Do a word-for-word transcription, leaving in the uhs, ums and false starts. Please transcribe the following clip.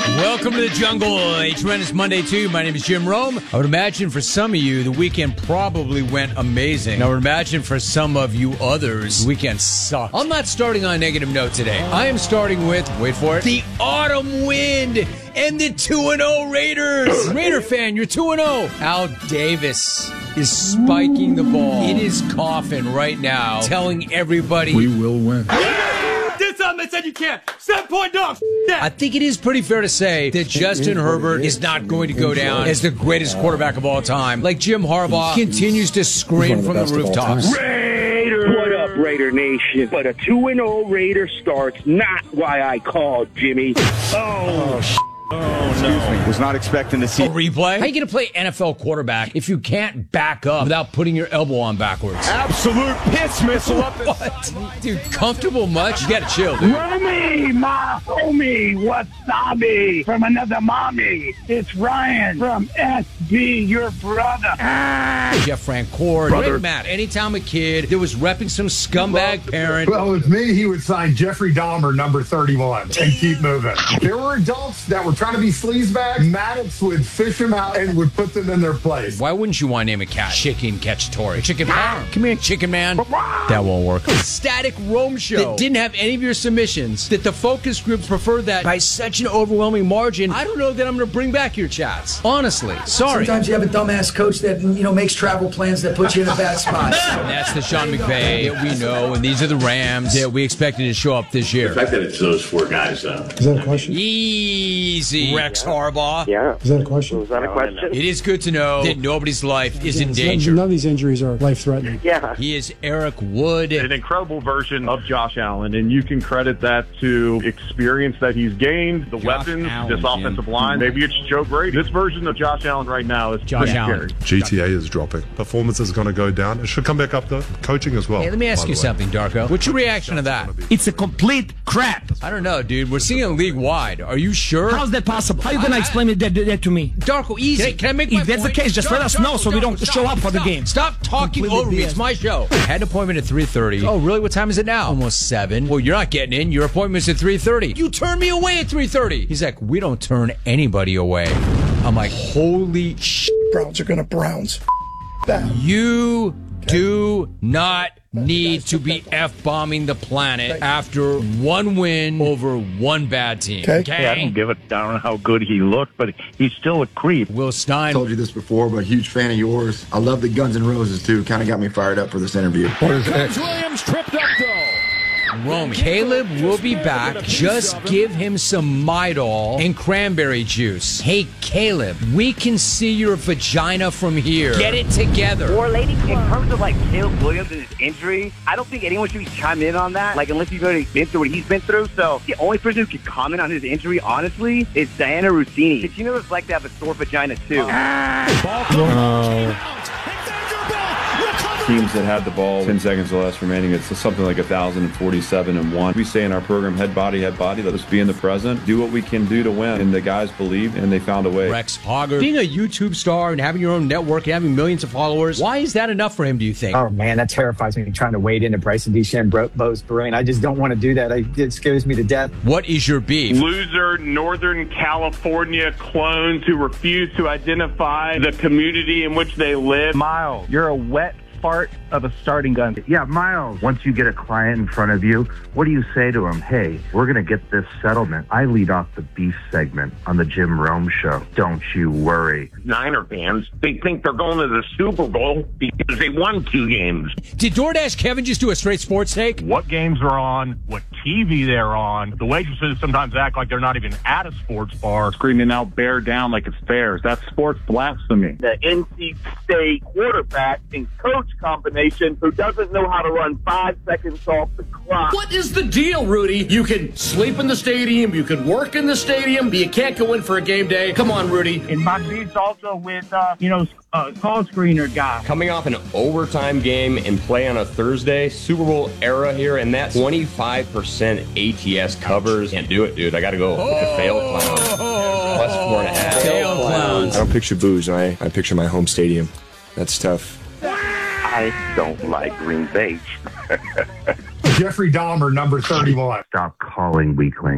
Welcome to the jungle. A tremendous Monday, too. My name is Jim Rome. I would imagine for some of you, the weekend probably went amazing. I would imagine for some of you others, the weekend sucked. I'm not starting on a negative note today. I am starting with, wait for it, the autumn wind and the two and oh Raiders. Raider fan, you're two and oh. Al Davis is spiking the ball. It is coughing right now, telling everybody we will win. Did something that said you can't. Seven point dogs. I think it is pretty fair to say that Justin Herbert is not going to go down as the greatest quarterback of all time. Like Jim Harbaugh continues to scream from the rooftops. Raider! What up, Raider Nation? But a two and oh Raider start's not why I called, Jimmy. Oh, oh Oh, no. Was not expecting to see a replay. How are you going to play N F L quarterback if you can't back up without putting your elbow on backwards? Absolute piss missile up. What? Dude, comfortable much? You got to chill, dude. Remy, my homie, wasabi from another mommy. It's Ryan from S B, your brother. Ah. Jeff Francoeur. Greg Matt. Anytime a kid that was repping some scumbag parent. Well, with me, he would sign Jeffrey Dahmer, number thirty-one, and keep moving. There were adults that were trying to be sleazebags. Maddox would fish them out and would put them in their place. Why wouldn't you want to name a cat Chicken Cacciatore? Chicken Power. Come here, Chicken Man. That won't work. A static Rome show that didn't have any of your submissions, that the focus group preferred that by such an overwhelming margin. I don't know that I'm going to bring back your chats. Honestly. Sorry. Sometimes you have a dumbass coach that, you know, makes travel plans that puts you in a bad spot. And that's the Sean McVay that we know, and these are the Rams that we expected to show up this year. The fact that it's those four guys, though. Is that a question? Easy. Rex Harbaugh. Yeah. Is that a question? Was that a question? It is good to know that nobody's life is in danger. None of these injuries are life-threatening. Yeah. He is Eric Wood. An incredible version of Josh Allen, and you can credit that to experience that he's gained, the Josh weapons, Allen, this Jim. offensive line. Maybe it's Joe Brady. This version of Josh Allen right now is Josh pretty Allen. scary. G T A is dropping. Performance is going to go down. It should come back up, though. Coaching as well. Hey, let me ask you something, Darko. What's your reaction to that? It's a complete crap. I don't know, dude. We're seeing it league-wide. Are you sure? How's that possible? How are you going to explain that, that, that to me? Darko, easy. Can I, can I make my If that's point? the case, just Darko, let us Darko, know so we Darko, don't stop, show up for stop. the game. Stop talking Completely over me. B S. It's my show. I had an appointment at three thirty. Oh, really? What time is it now? Almost seven. Well, you're not getting in. Your appointment's at three thirty. You turned me away at three thirty. He's like, we don't turn anybody away. I'm like, holy shit. Browns are going to Browns. You do not need to be F-bombing the planet after one win over one bad team. Okay. Okay? Hey, I don't give a darn how good he looked, but he's still a creep. Will Stein. I told you this before, but huge fan of yours. I love the Guns N' Roses, too. Kind of got me fired up for this interview. What is X? Williams tripped up, though. Roman. Caleb will be back. Just give him some Midol and cranberry juice. Hey, Caleb, we can see your vagina from here. Get it together. Or lady, in terms of like Caleb Williams and his injury, I don't think anyone should be chiming in on that. Like, unless you've already been through what he's been through. So the only person who can comment on his injury, honestly, is Diana Rossini. Because you know what it's like to have a sore vagina too. Oh. Teams that had the ball ten seconds or less remaining, it's something like one thousand forty-seven and one. We say in our program, head body, head body, let us be in the present, do what we can do to win. And the guys believed, and they found a way. Rex Hogger. Being a YouTube star and having your own network and having millions of followers, why is that enough for him, do you think? Oh, man, that terrifies me, trying to wade into Bryson DeChambeau's brain. I just don't want to do that. I, it scares me to death. What is your beef? Loser Northern California clones who refuse to identify the community in which they live. Miles, you're a wet fart of a starting gun. Yeah, Miles, once you get a client in front of you, what do you say to him? Hey, we're going to get this settlement. I lead off the beef segment on the Jim Rome Show. Don't you worry. Niner fans, they think they're going to the Super Bowl because they won two games. Did DoorDash Kevin just do a straight sports take? What games are on, what T V they're on. The waitresses sometimes act like they're not even at a sports bar, screaming out bear down like it's theirs. That's sports blasphemy. The N C State quarterback and coach combination who doesn't know how to run five seconds off the clock. What is the deal, Rudy? You can sleep in the stadium, you can work in the stadium, but you can't go in for a game day. Come on, Rudy. And my beat's also with, uh, you know, uh, call screener guy. Coming off an overtime game and play on a Thursday, Super Bowl era here, and that twenty-five percent A T S covers. Can't do it, dude. I got to go with the fail clown. Plus four and a half. Fail clowns. I don't picture booze. I, I picture my home stadium. That's tough. I don't like Green Bay. Jeffrey Dahmer, number thirty-one. Stop calling weakling.